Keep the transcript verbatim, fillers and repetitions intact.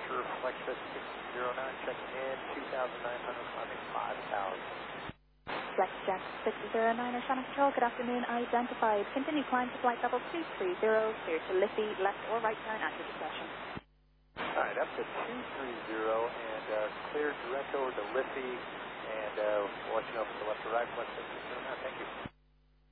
departure, FlexJet six zero nine, checking in, two thousand nine hundred, climbing five thousand. FlexJet six zero nine, Oceanic Control, good afternoon, identified. Continue climb to flight level two three zero, clear to Liffey, left or right turn at your discretion. Alright, up to two three zero and uh, clear direct over to Liffey, and uh, we'll let you know if it's the left or right, FlexJet six zero nine, thank you.